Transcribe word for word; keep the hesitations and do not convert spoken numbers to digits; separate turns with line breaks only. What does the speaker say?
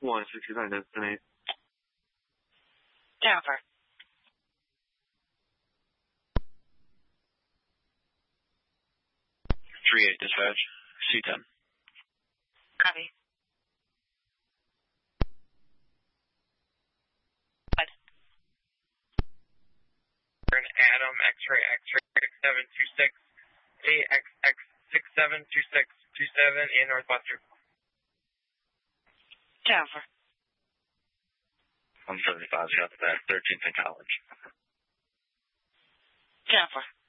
one six nine destination.
Jennifer.
three eight dispatch. C ten.
Copy.
An Adam X-ray X-ray six seven two six A X X six seven two six two seven in Northwestern.
Jennifer.
one seventy-five, got that. thirteenth in college.
Jennifer.